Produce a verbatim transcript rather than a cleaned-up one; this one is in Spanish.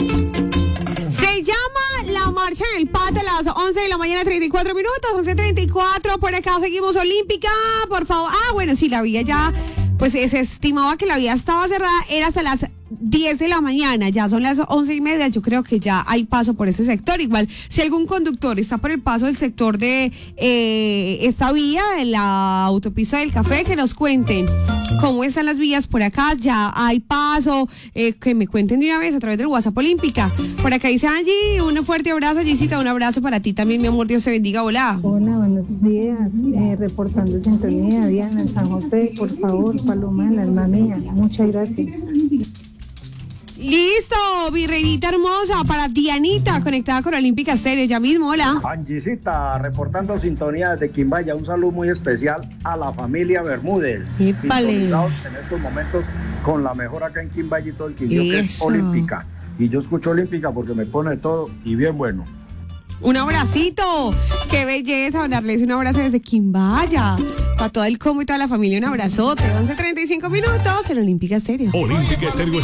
Se llama la marcha en el patio a las once de la mañana, treinta y cuatro minutos, once treinta y cuatro. Por acá seguimos Olímpica, por favor. Ah, bueno, sí, la vía ya, pues se estimaba que la vía estaba cerrada, era hasta las diez de la mañana, ya son las once y media, yo creo que ya hay paso por ese sector. Igual, si algún conductor está por el paso del sector de eh, esta vía, de la autopista del Café, que nos cuenten cómo están las vías por acá, ya hay paso, eh, que me cuenten de una vez a través del WhatsApp Olímpica. Por acá dice Angie, un fuerte abrazo, Gisita, un abrazo para ti también, mi amor, Dios te bendiga, hola. Hola, buenos días, eh, reportando sintonía, Diana, en San José, por favor, Paloma, la alma mía, muchas gracias. Listo, virreinita hermosa, para Dianita, conectada con Olímpica Estéreo, ya mismo, hola. Angisita, reportando sintonía desde Quimbaya, un saludo muy especial a la familia Bermúdez. Épale. Sintonizados en estos momentos con la mejor acá en Quimbaya y todo el Quindío, que es Eso. Olímpica. Y yo escucho Olímpica porque me pone todo y bien bueno. Un abracito, qué belleza, darles un abrazo desde Quimbaya, para todo el combo y toda la familia, un abrazote, once treinta y cinco minutos en Olímpica Estéreo. Olímpica Estéreo